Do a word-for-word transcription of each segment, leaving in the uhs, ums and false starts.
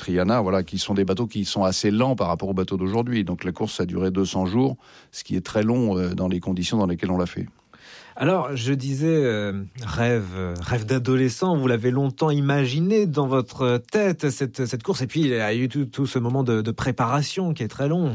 Triana, voilà, qui sont des bateaux qui sont assez lents par rapport aux bateaux d'aujourd'hui. Donc la course a duré deux cents jours, ce qui est très long euh, dans les conditions dans lesquelles on l'a fait. Alors, je disais, euh, rêve, euh, rêve d'adolescent, vous l'avez longtemps imaginé dans votre tête, cette, cette course, et puis il y a eu tout, tout ce moment de, de préparation qui est très long.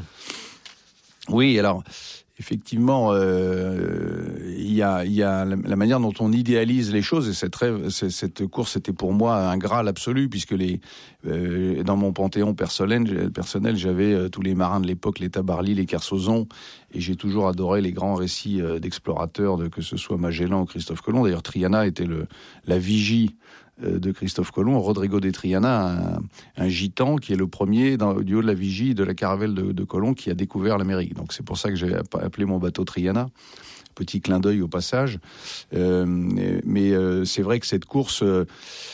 Oui, alors, effectivement, euh, il y a, il y a la, la manière dont on idéalise les choses, et cette, rêve, cette course était pour moi un graal absolu, puisque les, euh, dans mon panthéon personnel, personnel j'avais euh, tous les marins de l'époque, les Tabarly, les Kersozon, et j'ai toujours adoré les grands récits euh, d'explorateurs, de, que ce soit Magellan ou Christophe Colomb. D'ailleurs, Triana était le, la vigie de Christophe Colomb, Rodrigo de Triana, un, un gitan qui est le premier dans, du haut de la vigie de la caravelle de, de Colomb qui a découvert l'Amérique. Donc c'est pour ça que j'ai appelé mon bateau Triana. Petit clin d'œil au passage. Euh, mais euh, c'est vrai que cette course, euh,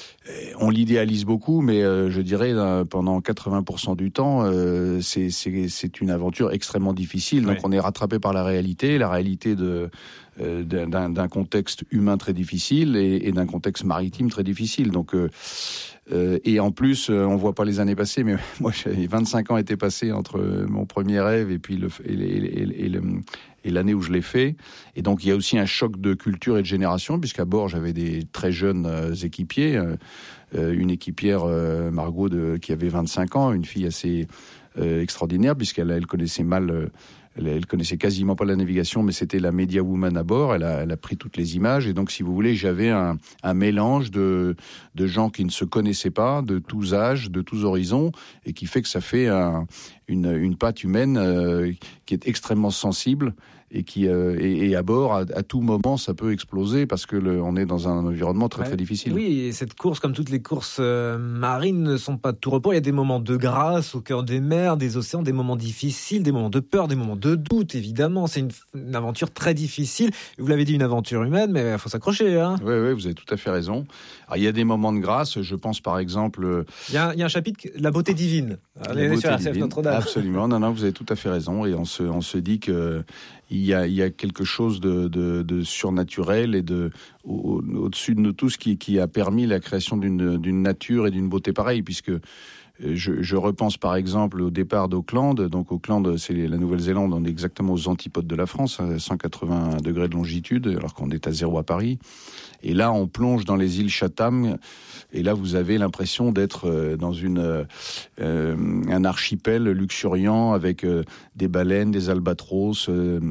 on l'idéalise beaucoup, mais euh, je dirais euh, pendant quatre-vingts pour cent du temps, euh, c'est, c'est, c'est une aventure extrêmement difficile. Donc ouais. On est rattrapé par la réalité, la réalité de euh, d'un, d'un contexte humain très difficile et, et d'un contexte maritime très difficile. Donc euh, euh, et en plus, euh, on voit pas les années passées, mais moi, j'avais vingt-cinq ans étaient passés entre mon premier rêve et puis le et, et, et, et, le, et l'année où je l'ai fait. Et donc, il y a aussi un choc de culture et de génération, puisqu'à bord, j'avais des très jeunes euh, équipiers. Euh, une équipière, euh, Margot, de, qui avait vingt-cinq ans, une fille assez euh, extraordinaire, puisqu'elle elle connaissait mal... Euh, Elle, elle connaissait quasiment pas la navigation, mais c'était la media woman à bord. Elle a, elle a pris toutes les images. Et donc, si vous voulez, j'avais un, un mélange de, de gens qui ne se connaissaient pas, de tous âges, de tous horizons, et qui fait que ça fait un, une, une patte humaine euh, qui est extrêmement sensible et qui euh, et, et à bord, à, à tout moment, ça peut exploser parce que le, on est dans un environnement très ouais, très difficile. Oui, et cette course, comme toutes les courses euh, marines, ne sont pas de tout repos. Il y a des moments de grâce au cœur des mers, des océans, des moments difficiles, des moments de peur, des moments de doute. Évidemment, c'est une, une aventure très difficile. Vous l'avez dit, une aventure humaine, mais il faut s'accrocher. Hein. Oui, oui, vous avez tout à fait raison. Alors, il y a des moments de grâce. Je pense par exemple. Il y a, il y a un chapitre, la beauté divine. La beauté sur R C F Notre-Dame. Absolument. Non, non, vous avez tout à fait raison. Et on se, on se dit que. Il y, a, il y a quelque chose de, de, de surnaturel et de, au, au-dessus de nous tous qui, qui a permis la création d'une, d'une nature et d'une beauté pareille, puisque je, je repense par exemple au départ d'Auckland. Donc Auckland, c'est la Nouvelle-Zélande, on est exactement aux antipodes de la France, à cent quatre-vingts degrés de longitude, alors qu'on est à zéro à Paris. Et là, on plonge dans les îles Chatham, et là, vous avez l'impression d'être dans une euh, un archipel luxuriant avec euh, des baleines, des albatros, euh,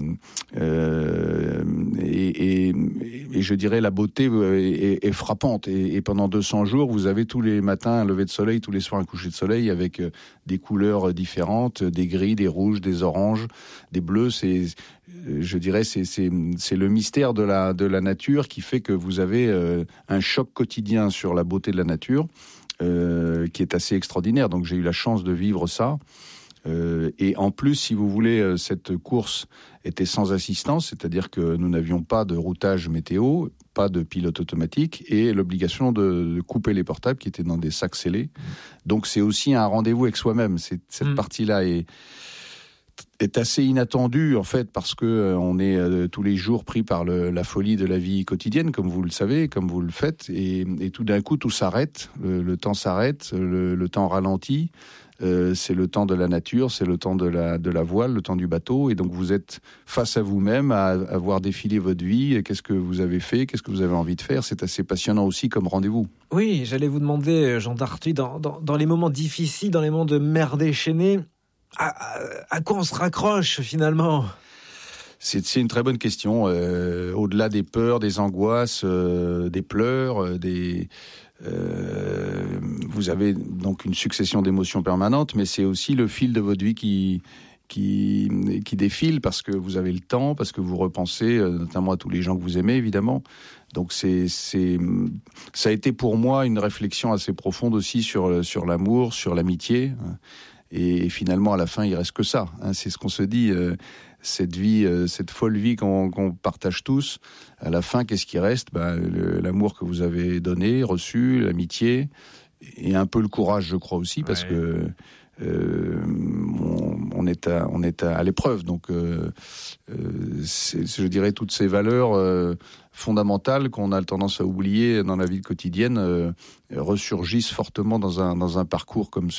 euh, et, et, et je dirais la beauté est, est frappante. Et, et pendant deux cents jours, vous avez tous les matins un lever de soleil, tous les soirs un coucher de soleil, avec des couleurs différentes, des gris, des rouges, des oranges, des bleus. C'est je dirais, c'est, c'est, c'est le mystère de la, de la nature qui fait que vous avez euh, un choc quotidien sur la beauté de la nature euh, qui est assez extraordinaire. Donc j'ai eu la chance de vivre ça. Euh, et en plus, si vous voulez, cette course était sans assistance, c'est-à-dire que nous n'avions pas de routage météo, pas de pilote automatique et l'obligation de, de couper les portables qui étaient dans des sacs scellés. Donc c'est aussi un rendez-vous avec soi-même. C'est, cette mmh. partie-là est... est assez inattendu en fait parce que euh, on est euh, tous les jours pris par le, la folie de la vie quotidienne, comme vous le savez, comme vous le faites, et, et tout d'un coup tout s'arrête, le, le temps s'arrête, le, le temps ralentit. Euh, c'est le temps de la nature, c'est le temps de la, de la voile, le temps du bateau, et donc vous êtes face à vous-même, à, à voir défiler votre vie, qu'est-ce que vous avez fait, qu'est-ce que vous avez envie de faire. C'est assez passionnant aussi comme rendez-vous. Oui, j'allais vous demander, Jean d'Arthuis, dans, dans, dans les moments difficiles, dans les moments de mer déchaînée, à, à, à quoi on se raccroche finalement ? C'est, c'est une très bonne question. Euh, au-delà des peurs, des angoisses, euh, des pleurs, euh, des... Euh, vous avez donc une succession d'émotions permanentes, mais c'est aussi le fil de votre vie qui, qui, qui défile parce que vous avez le temps, parce que vous repensez, notamment à tous les gens que vous aimez, évidemment. Donc c'est, c'est, ça a été pour moi une réflexion assez profonde aussi sur, sur l'amour, sur l'amitié. Et finalement, à la fin, il reste que ça. Hein, c'est ce qu'on se dit. Euh, cette vie, euh, cette folle vie qu'on, qu'on partage tous. À la fin, qu'est-ce qui reste ? Ben, le, l'amour que vous avez donné, reçu, l'amitié, et un peu le courage, je crois aussi, parce ouais. que euh, on, on est à, on est à, à l'épreuve. Donc, euh, euh, c'est, je dirais toutes ces valeurs euh, fondamentales qu'on a tendance à oublier dans la vie quotidienne euh, ressurgissent fortement dans un dans un parcours comme